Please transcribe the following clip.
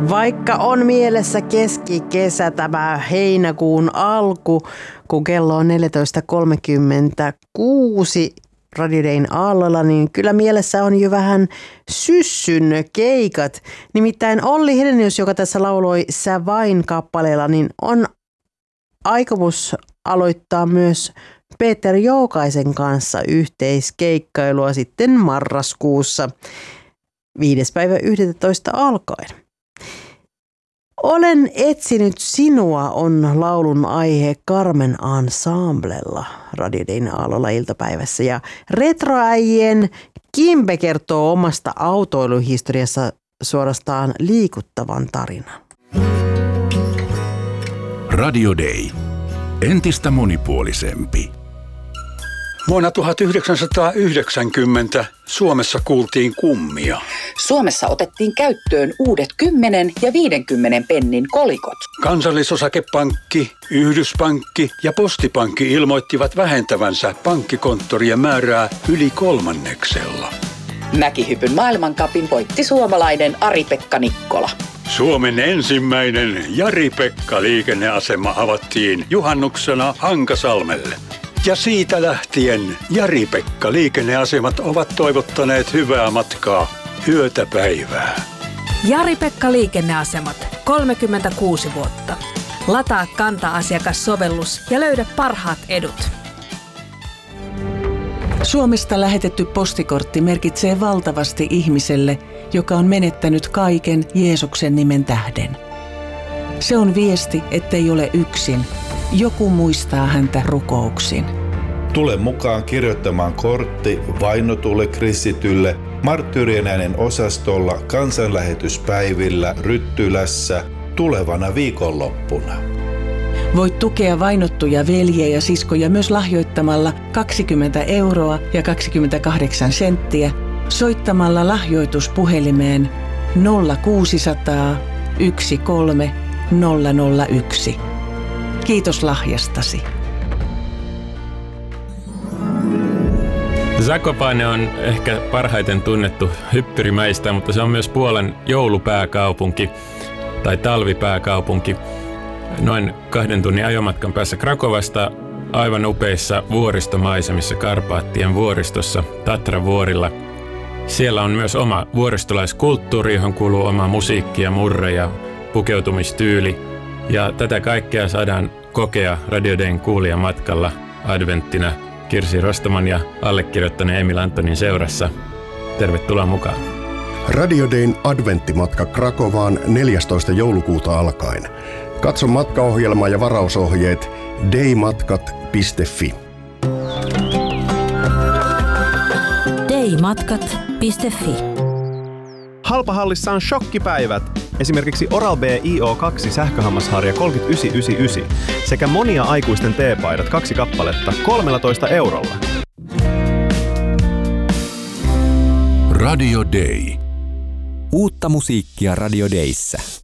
Vaikka on mielessä keskikesä, tämä heinäkuun alku, kun kello on 14.36 Radio Dayn aallolla, niin kyllä mielessä on jo vähän syssyn keikat. Nimittäin Olli Helenius, joka tässä lauloi Sä vain -kappaleella, niin on aikomus aloittaa myös Peter Joukaisen kanssa yhteiskeikkailua sitten marraskuussa 5.11. alkaen. Olen etsinyt sinua on laulun aihe Carmen Ensemblella Radio Dayn aallolla iltapäivässä. Ja retroäijien Kimbe kertoo omasta autoiluhistoriassa suorastaan liikuttavan tarinan. Radio Day. Entistä monipuolisempi. Vuonna 1990 Suomessa kuultiin kummia. Suomessa otettiin käyttöön uudet 10 ja 50 pennin kolikot. Kansallisosakepankki, Yhdyspankki ja Postipankki ilmoittivat vähentävänsä pankkikonttorien määrää yli 1/3. Mäkihypyn maailmancupin voitti suomalainen Ari-Pekka Nikkola. Suomen ensimmäinen Jari-Pekka-liikenneasema avattiin juhannuksena Hankasalmelle. Ja siitä lähtien Jari-Pekka-liikenneasemat ovat toivottaneet hyvää matkaa yötä päivää. Jari-Pekka-liikenneasemat, 36 vuotta. Lataa Kanta-asiakassovellus ja löydä parhaat edut. Suomesta lähetetty postikortti merkitsee valtavasti ihmiselle, joka on menettänyt kaiken Jeesuksen nimen tähden. Se on viesti, ettei ole yksin. Joku muistaa häntä rukouksin. Tule mukaan kirjoittamaan kortti vainotulle kristitylle Marttyyrien äänen osastolla kansanlähetyspäivillä Ryttylässä tulevana viikonloppuna. Voit tukea vainottuja veljiä ja siskoja myös lahjoittamalla 20 € ja 28 senttiä soittamalla lahjoituspuhelimeen 0600 13 001. Kiitos lahjastasi. Zakopane on ehkä parhaiten tunnettu hyppyrimäistä, mutta se on myös Puolan joulupääkaupunki tai talvipääkaupunki. Noin 2 tunnin ajomatkan päässä Krakovasta aivan upeissa vuoristomaisemissa Karpaattien vuoristossa Tatravuorilla. Siellä on myös oma vuoristolaiskulttuuri, johon kuuluu oma musiikki ja murre ja pukeutumistyyli. Ja tätä kaikkea saadaan kokea Radio Dayn kuulijamatkalla adventtina Kirsi Rostaman ja allekirjoittaneen Emil Antonin seurassa. Tervetuloa mukaan. Radio Dayn adventtimatka Krakovaan 14. joulukuuta alkaen. Katso matkaohjelma ja varausohjeet daymatkat.fi. daymatkat.fi. Halpahallissa on shokkipäivät. Esimerkiksi Oral-B IO2 sähköhammasharja 39,99 sekä monia aikuisten teepaidat 2 kappaletta 13 €. Radio Day. Uutta musiikkia Radio Dayssä.